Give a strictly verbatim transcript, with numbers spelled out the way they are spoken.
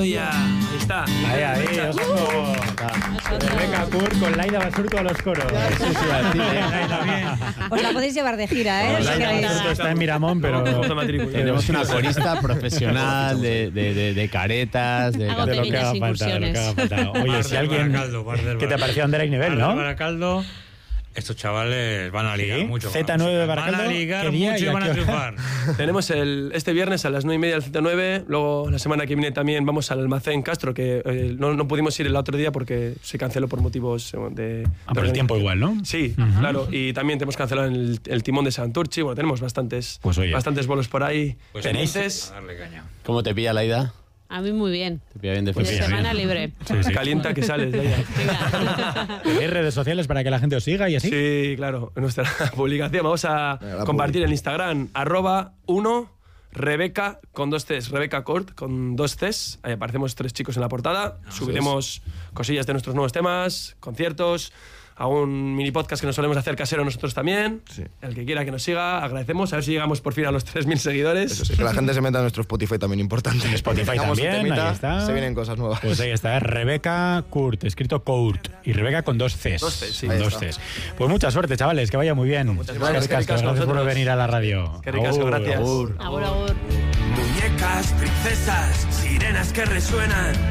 Ya, ahí está. Ahí, ahí, ojo. Rebeca Kurt con Laida Basurto a los coros. Sí, sí, así, Laida, bien. Os la podéis llevar de gira, ¿eh? No, Si Laida queréis. Basurto está en Miramón, pero tenemos una corista profesional de, de, de, de caretas, de, Hago de lo que haga falta, de lo que haga falta. Oye, si alguien... ¿Qué te pareció Andera y Nivel, no? Baracaldo. Estos chavales van a ligar ¿Sí? mucho. Z nueve de Baracaldo. Van a ligar ¿Qué día mucho y y a van a qué hora? triunfar. Tenemos el, este viernes a las nueve y media el Z nueve, luego la semana que viene también vamos al Almacén Castro, que eh, no, no pudimos ir el otro día porque se canceló por motivos de... Ah, por el tiempo igual, ¿no? Sí, Uh-huh. claro, y también tenemos cancelado el, el Timón de Santurchi, bueno, tenemos bastantes, Pues oye. bastantes bolos por ahí. Pues pendientes. a darle caña. ¿Cómo te pilla, Laida? A mí muy bien. ¿Te pilla bien de Fin de felicidad? semana libre. Sí, sí. Calienta que sales de ahí. Venga. ¿Tenéis redes sociales para que la gente os siga y así? Sí, claro, en nuestra publicación vamos a Venga, compartir publi. en Instagram, arroba uno, Rebeca con dos Cs, Rebeca Kurt con dos Cs. Ahí aparecemos tres chicos en la portada. Subiremos cosillas de nuestros nuevos temas, conciertos, a un mini podcast que nos solemos hacer casero nosotros también. Sí. El que quiera que nos siga, agradecemos. A ver si llegamos por fin a los tres mil seguidores. Eso sí, que la gente se meta en nuestro Spotify también importante. Spotify Dejamos un también, temita, ahí está. Se vienen cosas nuevas. Pues ahí está, es Rebeca Kurt, escrito Kurt. Y Rebeca con dos Cs. Dos Cs, sí. Con Ahí dos está. Cs. Pues mucha suerte, chavales, que vaya muy bien. Muchas gracias, Eskerrik asko, Eskerrik asko a gracias por vosotros. venir a la radio. Eskerrik asko, Agur, gracias. agur. Agur, agur. Muñecas, princesas, sirenas que resuenan.